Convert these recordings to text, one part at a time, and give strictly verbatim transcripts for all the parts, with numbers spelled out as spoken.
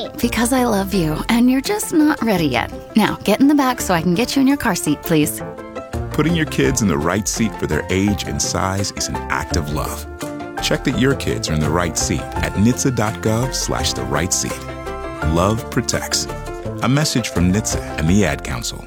Why? Because I love you, and you're just not ready yet. Now, get in the back so I can get you in your car seat, please. Putting your kids in the right seat for their age and size is an act of love. Check that your kids are in the right seat at N H T S A dot gov slash the right seat. Love protects. A message from N H T S A and the Ad Council.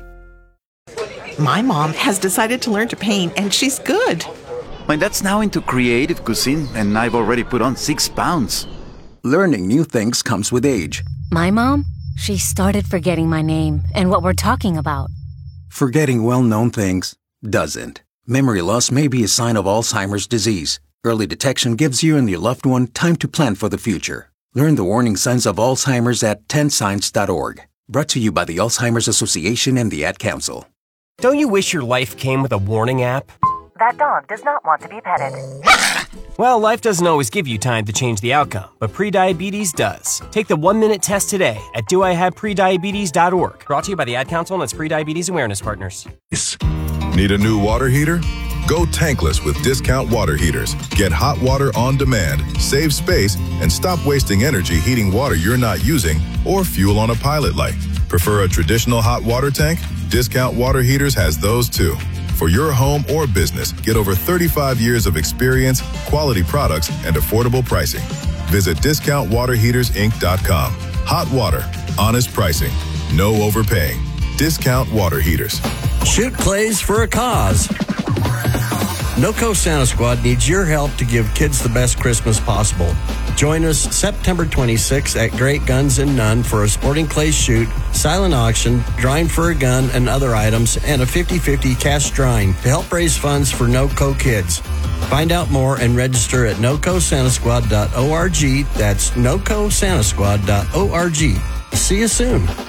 My mom has decided to learn to paint, and she's good. My dad's now into creative cuisine, and I've already put on six pounds. Learning new things comes with age. My mom, she started forgetting my name and what we're talking about. Forgetting well-known things doesn't. Memory loss may be a sign of Alzheimer's disease. Early detection gives you and your loved one time to plan for the future. Learn the warning signs of Alzheimer's at ten signs dot org. Brought to you by the Alzheimer's Association and the Ad Council. Don't you wish your life came with a warning app? That dog does not want to be petted. Well, life doesn't always give you time to change the outcome, but prediabetes does. Take the one-minute test today at do I have prediabetes dot org. Brought to you by the Ad Council and its Prediabetes Awareness Partners. Need a new water heater? Go tankless with Discount Water Heaters. Get hot water on demand, save space, and stop wasting energy heating water you're not using or fuel on a pilot light. Prefer a traditional hot water tank? Discount Water Heaters has those too. For your home or business, get over thirty-five years of experience, quality products, and affordable pricing. Visit discount water heaters inc dot com. Hot water, honest pricing, no overpaying. Discount Water Heaters. Shoot clays for a cause. NOCO Santa Squad needs your help to give kids the best Christmas possible. Join us September twenty-sixth at Great Guns in Nunn for a sporting clay shoot, silent auction, drawing for a gun and other items, and a fifty-fifty cash drawing to help raise funds for NOCO kids. Find out more and register at noco santa squad dot org. That's noco santa squad dot org. See you soon.